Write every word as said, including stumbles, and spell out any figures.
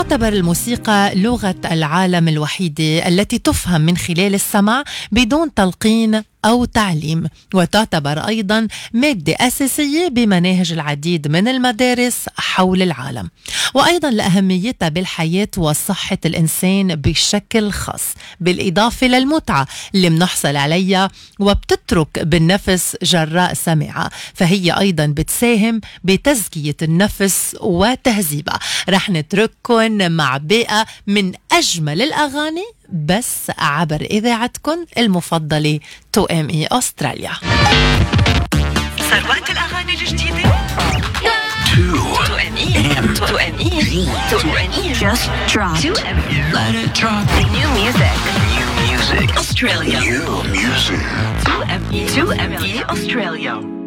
تعتبر الموسيقى لغة العالم الوحيدة التي تفهم من خلال السمع بدون تلقين أو تعليم، وتعتبر أيضا مادة أساسية بمناهج العديد من المدارس حول العالم، وأيضا لأهميتها بالحياة وصحة الإنسان بشكل خاص، بالإضافة للمتعة اللي منحصل عليها وبتترك بالنفس جراء سماعها، فهي أيضا بتساهم بتزكية النفس وتهذيبها. رح نترككن مع باقة من أجمل الأغاني بس عبر إذاعتكن المفضلة تو إم إي أستراليا. صار وقت الأغاني الجديدة. تو إم إي تو إم إي تو إم إي just dropped. تو إم إي let it drop. New music. New music. Australia. New music. تو إم إي تو إم إي Australia.